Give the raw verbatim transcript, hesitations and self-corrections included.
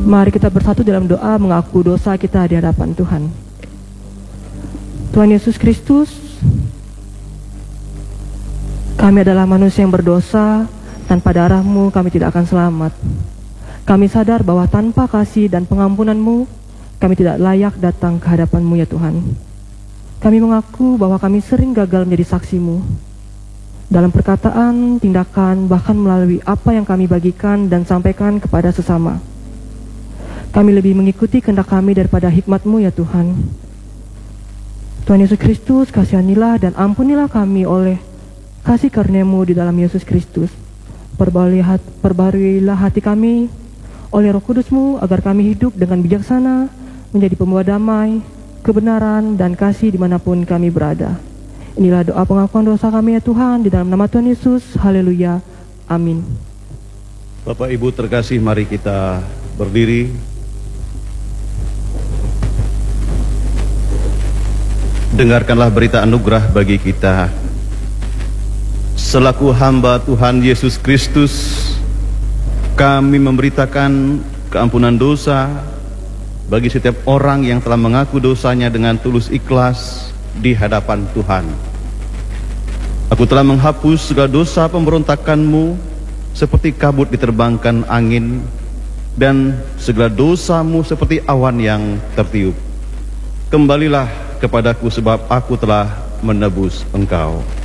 Mari kita bersatu dalam doa mengaku dosa kita di hadapan Tuhan. Tuhan Yesus Kristus, kami adalah manusia yang berdosa, tanpa darah-Mu kami tidak akan selamat. Kami sadar bahwa tanpa kasih dan pengampunan-Mu, kami tidak layak datang ke hadapan-Mu ya Tuhan. Kami mengaku bahwa kami sering gagal menjadi saksi-Mu, dalam perkataan, tindakan, bahkan melalui apa yang kami bagikan dan sampaikan kepada sesama. Kami lebih mengikuti kehendak kami daripada hikmat-Mu ya Tuhan. Tuhan Yesus Kristus, kasihanilah dan ampunilah kami oleh kasih karunia-Mu di dalam Yesus Kristus. Perbarilah hati kami oleh Roh Kudus-Mu agar kami hidup dengan bijaksana, menjadi pembawa damai, kebenaran, dan kasih dimanapun kami berada. Inilah doa pengakuan dosa kami ya Tuhan, di dalam nama Tuhan Yesus. Haleluya. Amin. Bapak Ibu terkasih, mari kita berdiri. Dengarkanlah berita anugerah bagi kita. Selaku hamba Tuhan Yesus Kristus, kami memberitakan keampunan dosa bagi setiap orang yang telah mengaku dosanya dengan tulus ikhlas di hadapan Tuhan. Aku telah menghapus segala dosa pemberontakanmu seperti kabut diterbangkan angin, dan segala dosamu seperti awan yang tertiup. Kembalilah kepadaku sebab aku telah menebus engkau.